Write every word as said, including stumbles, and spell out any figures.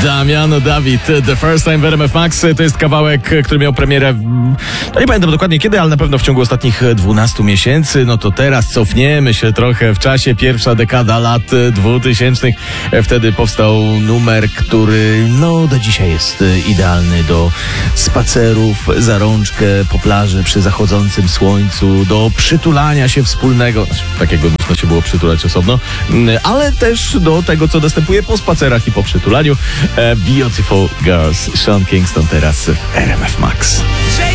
Damiano David, The First Time w R M F Max. To jest kawałek, który miał premierę, no nie pamiętam dokładnie kiedy, ale na pewno w ciągu ostatnich dwunastu miesięcy. No to teraz cofniemy się trochę w czasie, pierwsza dekada lat dwutysięcznych. Wtedy powstał numer, który no do dzisiaj jest idealny do spacerów za rączkę po plaży przy zachodzącym słońcu, do przytulania się wspólnego, znaczy, takiego no się było przytulać osobno, ale też do tego, co następuje po spacerach i po przytulaniu. Beautiful Girls, Sean Kingston teraz w R M F Max.